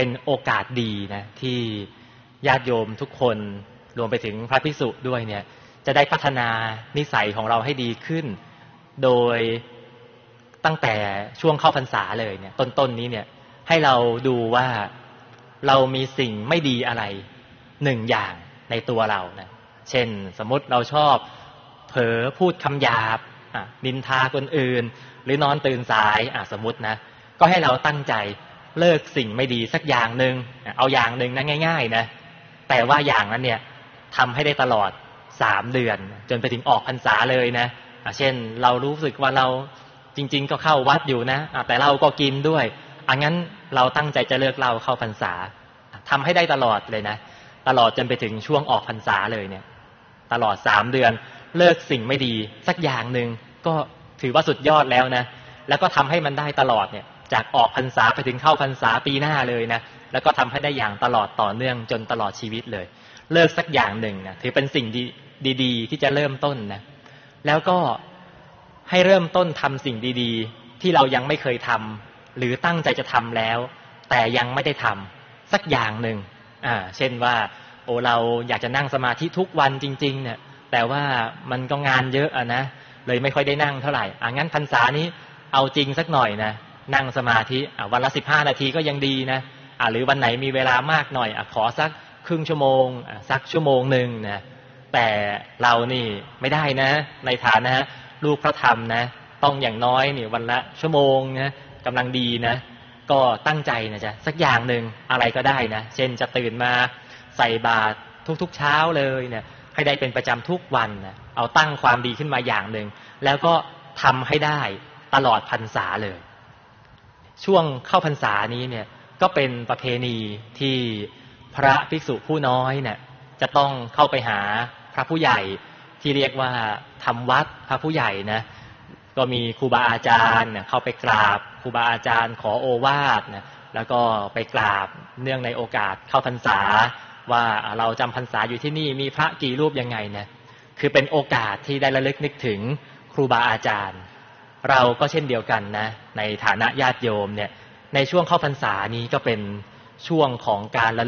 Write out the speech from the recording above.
เป็นโอกาสดีนะที่ญาติโยมทุกคนรวมไปถึงพระภิกษุด้วยเนี่ยจะได้พัฒนานิสัยของเราให้ดีขึ้นโดยตั้งแต่ช่วงเข้าพรรษาเลยเนี่ยต้นนี้เนี่ยให้เราดูว่าเรามีสิ่งไม่ดีอะไรหนึ่งอย่างในตัวเรานะเช่นสมมติเราชอบเผลอพูดคำหยาบนินทาคนอื่นหรือนอนตื่นสายสมมตินะก็ให้เราตั้งใจเลิกสิ่งไม่ดีสักอย่างหนึ่งเอาอย่างหนึ่งนะง่ายๆนะแต่ว่าอย่างนั้นเนี่ยทำให้ได้ตลอด3 เดือนจนไปถึงออกพรรษาเลยนะเช่นเรารู้สึกว่าเราจริงๆก็เข้าวัดอยู่นะแต่เราก็กินด้วยงั้นเราตั้งใจจะเลิกเหล้าเข้าพรรษาทำให้ได้ตลอดเลยนะตลอดจนไปถึงช่วงออกพรรษาเลยเนี่ยตลอด3 เดือนเลิกสิ่งไม่ดีสักอย่างหนึ่งก็ถือว่าสุดยอดแล้วนะแล้วก็ทำให้มันได้ตลอดเนี่ยจากออกพรรษาไปถึงเข้าพรรษาปีหน้าเลยนะแล้วก็ทำให้ได้อย่างตลอดต่อเนื่องจนตลอดชีวิตเลยเลิกสักอย่างหนึ่งนะถือเป็นสิ่งดีๆที่จะเริ่มต้นนะแล้วก็ให้เริ่มต้นทำสิ่งดีๆที่เรายังไม่เคยทำหรือตั้งใจจะทำแล้วแต่ยังไม่ได้ทำสักอย่างหนึ่งเช่นว่าเราอยากจะนั่งสมาธิทุกวันจริงๆเนี่ยแต่ว่ามันก็งานเยอะนะเลยไม่ค่อยได้นั่งเท่าไหร่งั้นพรรษานี้เอาจริงสักหน่อยนะนั่งสมาธิวันละ15 นาทีก็ยังดีนะหรือวันไหนมีเวลามากหน่อยขอสักครึ่งชั่วโมงสักชั่วโมงนึงนะแต่เรานี่ไม่ได้นะในฐานะลูกพระธรรมนะต้องอย่างน้อยนี่วันละชั่วโมงนะกำลังดีนะก็ตั้งใจนะจ๊ะสักอย่างหนึ่งอะไรก็ได้นะเช่นจะตื่นมาใส่บาตรทุกๆเช้าเลยเนี่ยให้ได้เป็นประจำทุกวันนะเอาตั้งความดีขึ้นมาอย่างหนึ่งแล้วก็ทำให้ได้ตลอดพรรษาเลยช่วงเข้าพรรษานี้เนี่ยก็เป็นประเพณีที่พระภิกษุผู้น้อยเนี่ยจะต้องเข้าไปหาพระผู้ใหญ่ที่เรียกว่าทำวัดพระผู้ใหญ่นะก็มีครูบาอาจารย์เข้าไปกราบครูบาอาจารย์ขอโอวาทนะแล้วก็ไปกราบเนื่องในโอกาสเข้าพรรษาว่าเราจำพรรษาอยู่ที่นี่มีพระกี่รูปยังไงเนี่ยคือเป็นโอกาสที่ได้ระลึกนึกถึงครูบาอาจารย์เราก็เช่นเดียวกันนะในฐานะญาติโยมเนี่ยในช่วงเข้าพรรษานี้ก็เป็นช่วงของการระ